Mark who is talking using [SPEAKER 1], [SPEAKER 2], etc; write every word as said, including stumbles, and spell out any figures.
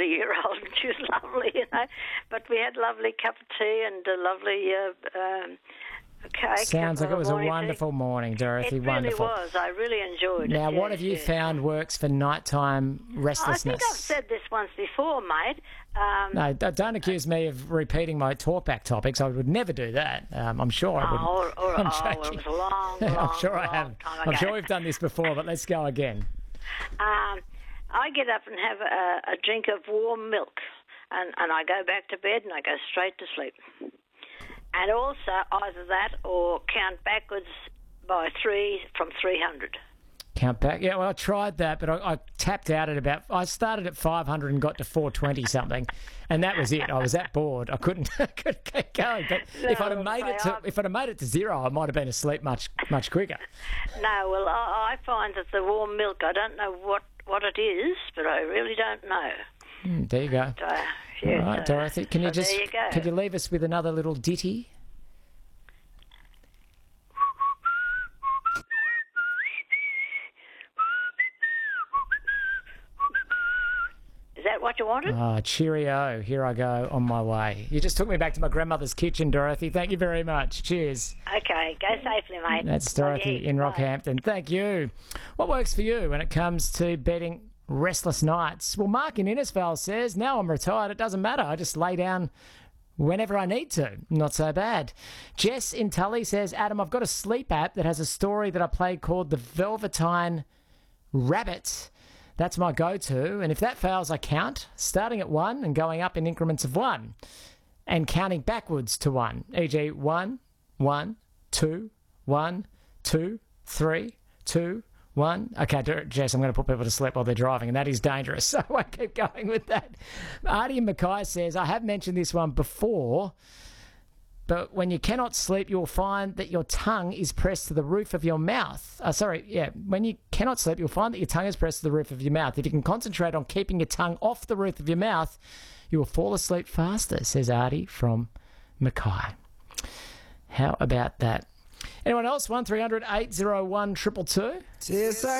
[SPEAKER 1] a year old, and she was lovely, you know. But we had a lovely cup of tea and a lovely uh, um, cake.
[SPEAKER 2] Sounds like it was a wonderful
[SPEAKER 1] tea.
[SPEAKER 2] morning, Dorothy.
[SPEAKER 1] It really
[SPEAKER 2] wonderful.
[SPEAKER 1] was. I really enjoyed it.
[SPEAKER 2] Now,
[SPEAKER 1] yes,
[SPEAKER 2] what have you
[SPEAKER 1] yes.
[SPEAKER 2] found works for nighttime restlessness?
[SPEAKER 1] I think I've said this once before, mate. Um,
[SPEAKER 2] no, don't accuse me of repeating my talkback topics. I would never do that. Um, I'm sure I would.
[SPEAKER 1] Oh, or, or,
[SPEAKER 2] I'm
[SPEAKER 1] oh, well, it was a long, long,
[SPEAKER 2] I'm sure
[SPEAKER 1] long
[SPEAKER 2] I have.
[SPEAKER 1] time
[SPEAKER 2] I'm
[SPEAKER 1] ago.
[SPEAKER 2] sure we've done this before, but let's go again.
[SPEAKER 1] Um, I get up and have a, a drink of warm milk, and, and I go back to bed and I go straight to sleep. And also either that or count backwards by three from three hundred.
[SPEAKER 2] Count back? Yeah, well, I tried that, but I, I tapped out at about... I started at five hundred and got to four twenty something, and that was it. I was that bored. I couldn't, couldn't keep going. But no, if I'd have made it to, if I'd have made it to zero, I might have been asleep much much quicker.
[SPEAKER 1] No, well, I, I find that the warm milk, I don't know what, what it is, but I really don't know.
[SPEAKER 2] Mm, there you go.
[SPEAKER 1] So, yeah,
[SPEAKER 2] All right,
[SPEAKER 1] so,
[SPEAKER 2] Dorothy, can
[SPEAKER 1] so
[SPEAKER 2] you just...
[SPEAKER 1] You go.
[SPEAKER 2] Could you leave us with another little ditty?
[SPEAKER 1] Is that what you wanted?
[SPEAKER 2] Ah, oh, cheerio. Here I go on my way. You just took me back to my grandmother's kitchen, Dorothy. Thank you very much. Cheers.
[SPEAKER 1] Okay, go safely, mate.
[SPEAKER 2] That's Dorothy
[SPEAKER 1] Bye.
[SPEAKER 2] in Rockhampton. Thank you. What works for you when it comes to bedding restless nights? Well, Mark in Innisfail says, now I'm retired, it doesn't matter. I just lay down whenever I need to. Not so bad. Jess in Tully says, Adam, I've got a sleep app that has a story that I played called The Velveteen Rabbit. That's my go-to, and if that fails, I count, starting at one and going up in increments of one, and counting backwards to one, for example, one, one, two, one, two, three, two, one. Okay, Jess, I'm going to put people to sleep while they're driving, and that is dangerous, so I keep going with that. Artie Mackay says, I have mentioned this one before, but when you cannot sleep, you'll find that your tongue is pressed to the roof of your mouth. Uh, sorry, yeah, when you cannot sleep, you'll find that your tongue is pressed to the roof of your mouth. If you can concentrate on keeping your tongue off the roof of your mouth, you will fall asleep faster, says Artie from Mackay. How about that? Anyone else? one three hundred eight oh one two two two?
[SPEAKER 3] Tastes like